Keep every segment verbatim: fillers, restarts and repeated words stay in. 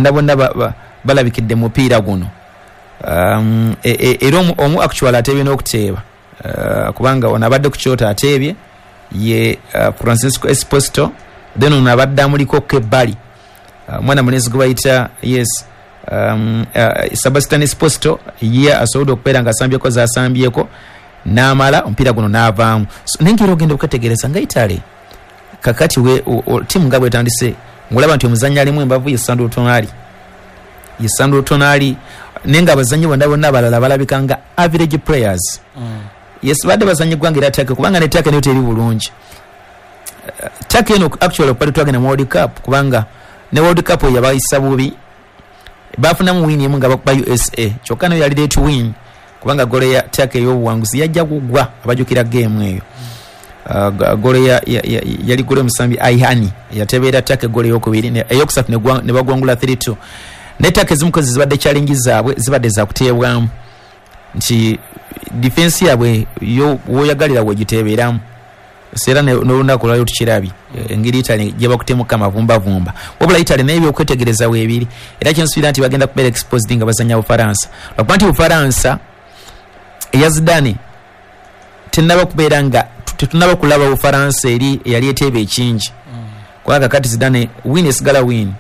bonna bonna balabikidde mupiira guno um era omu actually atebye n'okuteeba kubanga ono abadde ku kyota ateebye ye Francisco Esposito then ono abadde amuliko kebbali mwana munezi gwe bayita yes um Sebastian Esposito ye asobola okubeera nga asambyeko zaasambyeko n'amala omupiira guno n'avaamu nengera ogenda okutegereza nga Italy kakati we timu nga bwetandise ngolaba nti omuzannyi alimu embavu ye Sandro Tonali ye Sandro Tonali nenga abazannyi bonna bonna abalala balabika nga average players mm. yes badde bazannyi gwangira Turkey kubanga ne Turkey neyo teri bulungi uh, Turkey no actually okupali twagenda mu World Cup kubanga ne World Cup yabayisa bubi bafuna mu win yemu nga bakuba U S A kyokka nayo yali to win kubanga gole ya Turkey y'obuwanguzi yajja kugwa abajukira game eyo uh, gole ya, ya, ya yali gole musambi Ayhani yatebeera Turkey gole y'okubiri ne eyokusatu ne, ne bagwangula three two netake zimukozi zibadde challenge zaabwe zibadde za kuteebwamu nti defense yabwe yo woyagalira wegitebeeramu sera n'olunaku lwayo tukirabi engeri Italy gye bakutemuka mavumba vumba wabula Italy nayo okwetegereza weebiri era kyensubira nti bagenda kubeera exposed nga bazanya Bufaransa lwakuba nti Bufaransa eya Zidane tenaba kubeera nga tetunaba kulaba Bufaransa eri eyali eteebe ekingi mm. kwa kakati Zidane win esigala win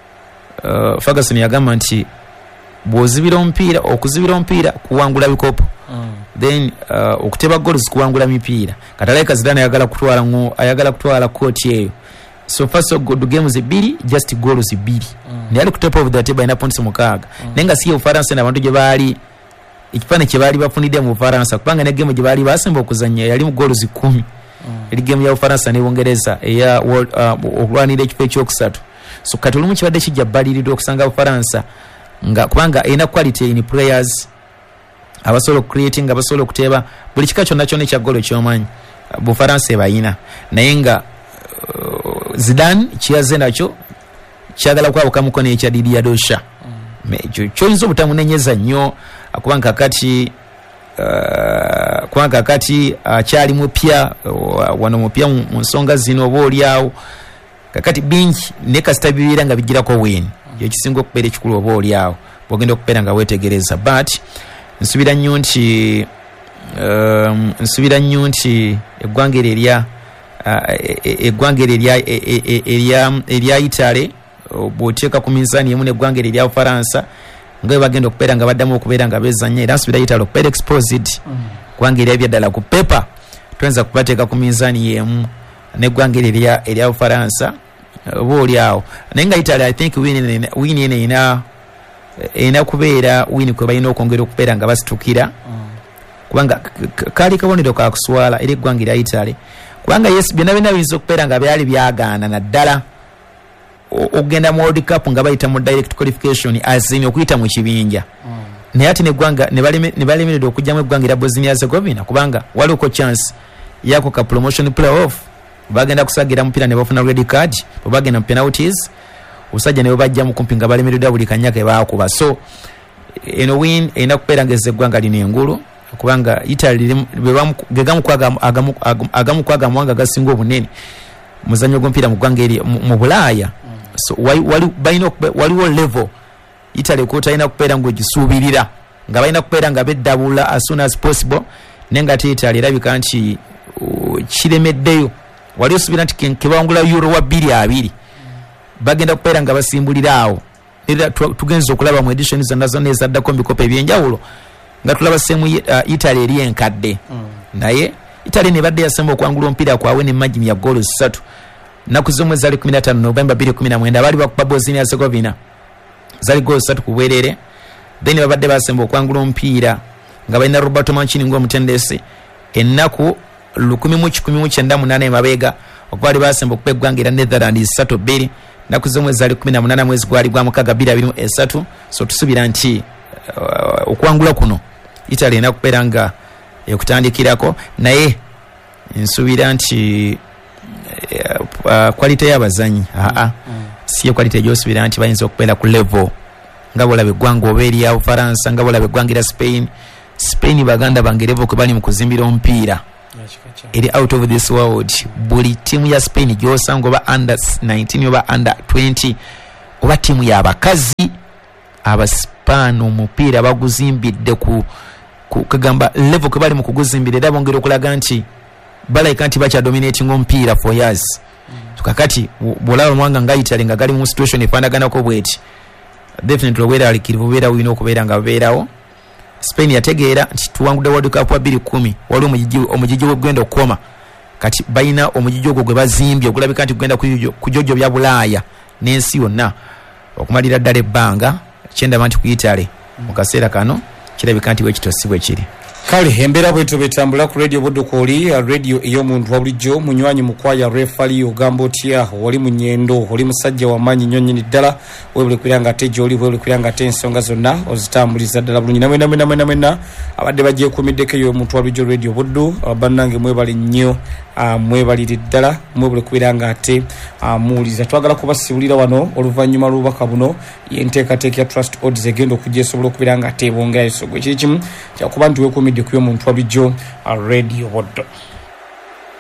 Uh, Ferguson yagamba nti bwozibira omupiira okuzibira omupiira kuwangula bikopo mm. then uh, okuteba goals kuwangula mipiira kataleka Zidane ayagala kutwala ngo ayagala kutwala coach eyo so first of good games ebiri just goals ebiri mm. ne ali ku top of the table ina points mukaga mm. nenga siye Ufaransa n'abantu gye bali ekipane kye bali bafunidde mu Ufaransa kupanga ne game gye bali basemba okuzanya yali mu goals kumi mm. eri game ya Ufaransa ne Uingereza eya uh, okulwanira ekipe ekyokusatu so katulumu kibadde kijja balirido okusanga Bufaransa nga kubanga ina quality in players abasolo creating abasolo kuteeba buli kika kyonna kyonna ekya golo kyomanyi Bufaransa ebayina naye nga uh, Zidane kiyaze nakyo kyagala kwabo kamukono ekya Didier Dosha mm. kyoyinza obutamunenyeza nnyo kubanga kakati uh, kubanga kakati akyali uh, mupya uh, wano mupya mu nsonga zino oba oliawo kakati bingi ne kastabirira nga bigirako win ye kisingo okupera ekikulu oba oliawo bogenda okupera nga wetegereza but nsubira nnyo nti um, nsubira nnyo nti eggwanga erya eggwanga erya erya erya Italy bw'oteeka ku minzaani emu n'eggwanga erya Bufaransa nga bagenda okupera nga baddamu okubeera nga bezanya era nsubira Italy okupera exposed eggwanga erya byaddala ku paper twenza kubateeka ku minzaani yemu n'eggwanga erya erya Bufaransa booliawo naye nga Italy I think win win ene ina ina kubeera win kwe balina okwongera okubeera nga basitukira kubanga kali kabonero ka kuswala eri eggwanga erya Italy kubanga yes byonna byonna biyinza okubeera nga byali byagaana naddala okugenda mu World Cup nga bayita mu direct qualification azini okuyita mu kibinja naye ati n'eggwanga ne balemeredde okujja mu eggwanga erya Bosnia Herzegovina kubanga waliko chance yako ka promotion playoff bagenda kusagira mpira ne bafuna red card bagenda mu penalties usajja ne bajja mu kumpinga balemeredde buli kanyaka baakuba so eno win ena kupera ngeze gwanga lino engulu kubanga Italy begamu kwaga agamu agamu kwaga mwanga gasingo obunene muzanyo gompira mu gwanga eri mu Bulaya so wali bayino waliwo level Italy ko tayina kupera ngo gisubirira nga bayina kupera nga beddabula as soon as possible nenga Italy erabika nti kiremeddeyo wali osubira nti kebangula euro wa bbiri abiri bagenda kupera nga basimbuliraawo era tugenza okulaba mu edition zanazo nezaddako mbikopa ebyenjawulo nga tulaba semu uh, Italy eri enkadde mm. naye Italy ne badde yasemba okwangula omupiira kwawe ne margin ya goal ssatu naku zomwe zali kumi na ttaano November bbiri kumi na mwenda bali bakuba Bosnia Herzegovina zali goal ssatu ku bwerere then babadde basemba okwangula omupiira nga balina Roberto Mancini ng'omutendesi ennaku lukumi mu kikumi mu kyenda munaana emabega okwali basemba okuba eggwanga erya Netherlands ssatu bbiri naku zomwe zali kumi na munaana mwezi gwali gwa mukaaga bbiri abiri mu esatu so tusubira nti uh, okwangula kuno Italy ena kubeera nga ekutandikirako naye nsubira nti uh, quality y'abazanyi aa mm. siyo quality gyosubira nti bayinza okubeera ku level nga bwolaba eggwanga oba erya Bufaransa nga bwolaba eggwanga erya Spain Spain baganda bange level kwe bali mu kuzimbira omupiira eri out of this world buli timu ya Spain gyosanga oba under nineteen oba under twenty kuba tiimu y'abakazi abaspain omupiira baguzimbidde ku kagamba level kwe bali mu kuguzimbira era bongera okulaga nti balayika nti bakyadominating omupiira for years mm. kakati bwolaba omwanga nga Italy nga gali mu situation efaanaganako bweti definitely obweraliikirivu bubeera bulina okubeera nga bubeerawo. Spain yategeera nti tuwangudde World Cup wa bbiri kumi waliwo omugigi wegwenda okukoma kati balina omugigi ogwo gwe bazimbye ogulabika nti gugenda ku jojo bya Bulaaya n'ensi yonna okumalira ddala ebbanga kyendaba nti ku Italy mu kaseera kano kirabika nti wekitosi bwe kiri. Kale embera bwetu betambula ku radio Bodokoli radio ey'omuntu wa bulijjo munywanyi mukwaya refali ogamba otya wali mu nyendo oli musajja wa manyi nnyonnyini ddala webule kwiranga ate gy'oli webule kwiranga ate ensonga zonna ozitambuliza ddala bulungi namwe namwe namwe namwe abadde bagyekuumiddeko ey'omuntu wa bulijjo radio Boddo bannange mwebale nnyo mwebalire ddala mwebule kwiranga ate muwuliza twagala kubasibulira wano oluvannyuma lw'obubaka buno yenteekateeka ya Trust Odds egenda okujja esobola okubiranga ate ebongayo so gwe kiri kimu kyakuba nti weekuumidde ku y'omuntu wa bulijjo radio Boddo.